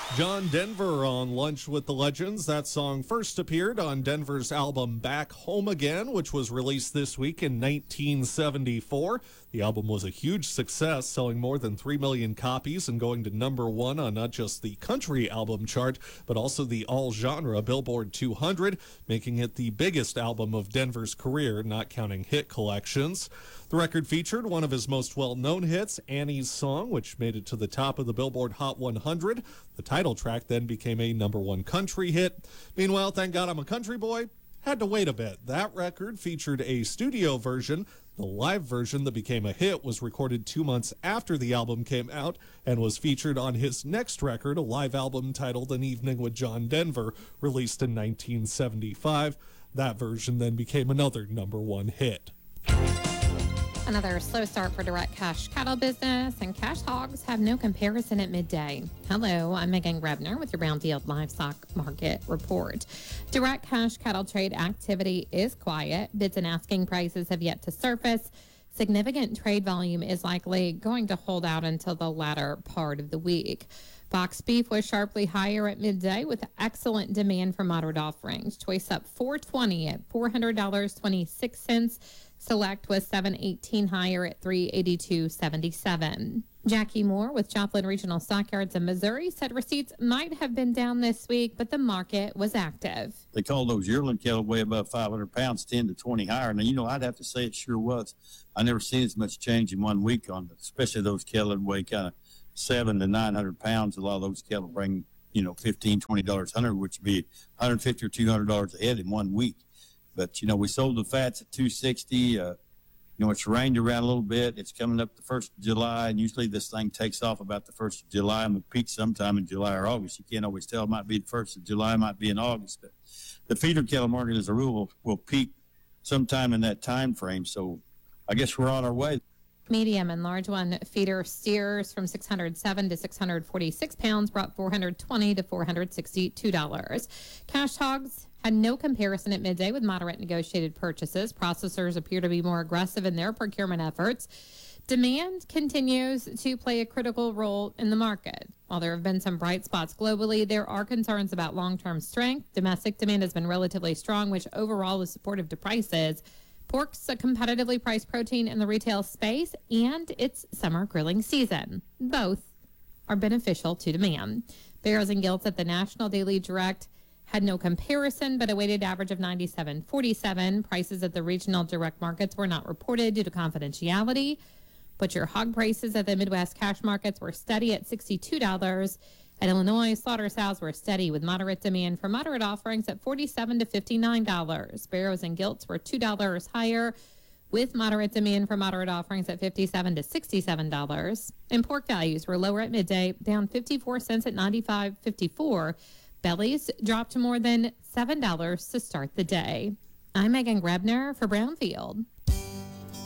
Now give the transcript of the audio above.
John Denver on Lunch with the Legends. That song first appeared on Denver's album Back Home Again, which was released this week in 1974. The album was a huge success, selling more than 3 million copies and going to number one on not just the country album chart, but also the all-genre Billboard 200, making it the biggest album of Denver's career, not counting hit collections. The record featured one of his most well-known hits, Annie's Song, which made it to the top of the Billboard Hot 100. The title track then became a number one country hit. Meanwhile, Thank God I'm a Country Boy had to wait a bit. That record featured a studio version. The live version that became a hit was recorded 2 months after the album came out and was featured on his next record, a live album titled An Evening with John Denver, released in 1975. That version then became another number one hit. Another slow start for direct cash cattle business, and cash hogs have no comparison at midday. Hello, I'm Megan Rebner with your Brownfield Livestock Market Report. Direct cash cattle trade activity is quiet. Bids and asking prices have yet to surface. Significant trade volume is likely going to hold out until the latter part of the week. Box beef was sharply higher at midday with excellent demand for moderate offerings. Choice up $4.20 at $400.26. Select was $7.18 higher at $382.77. Jackie Moore with Joplin Regional Stockyards in Missouri said receipts might have been down this week, but the market was active. They call those yearling cattle way above 500 pounds, 10 to 20 higher. Now, I'd have to say it sure was. I never seen as much change in 1 week on, especially those cattle that weigh kind of 700 to 900 pounds. A lot of those cattle bring, $15, $20 100, which would be $150 or $200 a head in 1 week. But, we sold the fats at $260. It's rained around a little bit. It's coming up the 1st of July, and usually this thing takes off about the 1st of July and will peak sometime in July or August. You can't always tell. It might be the 1st of July, it might be in August. But the feeder cattle market, as a rule, will peak sometime in that time frame. So I guess we're on our way. Medium and large one feeder steers from 607 to 646 pounds brought $420 to $462. Cash hogs had no comparison at midday with moderate negotiated purchases. Processors appear to be more aggressive in their procurement efforts. Demand continues to play a critical role in the market. While there have been some bright spots globally, there are concerns about long-term strength. Domestic demand has been relatively strong, which overall is supportive to prices. Pork's a competitively priced protein in the retail space, and it's summer grilling season. Both are beneficial to demand. Barrows and Gilts at the National Daily Direct had no comparison, but a weighted average of 97.47. Prices at the regional direct markets were not reported due to confidentiality. Butcher hog prices at the Midwest cash markets were steady at $62. At Illinois, slaughter sows were steady with moderate demand for moderate offerings at $47 to $59. Barrows and Gilts were $2 higher with moderate demand for moderate offerings at $57 to $67. And pork values were lower at midday, down 54 cents at $95.54. Bellies dropped to more than $7 to start the day. I'm Megan Grebner for Brownfield.